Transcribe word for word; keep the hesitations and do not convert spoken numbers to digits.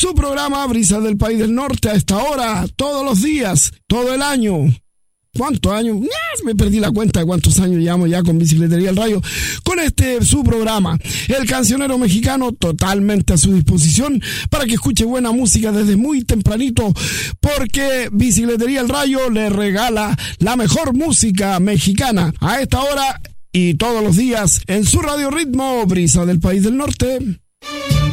Su programa Brisa del País del Norte a esta hora, todos los días, todo el año. ¿Cuántos años? Me perdí la cuenta de cuántos años llevamos ya con Bicicletería El Rayo, con este su programa, El Cancionero Mexicano, totalmente a su disposición para que escuche buena música desde muy tempranito, porque Bicicletería El Rayo le regala la mejor música mexicana a esta hora y todos los días en su radio ritmo Brisa del País del Norte.